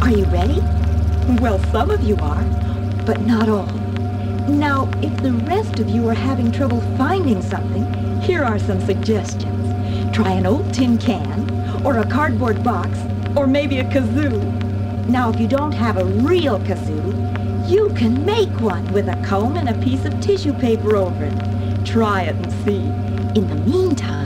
Are you ready? Well, some of you are, but not all. Now, if the rest of you are having trouble finding something, here are some suggestions. Try an old tin can, or a cardboard box, or maybe a kazoo. Now, if you don't have a real kazoo, you can make one with a comb and a piece of tissue paper over it. Try it and see. In the meantime,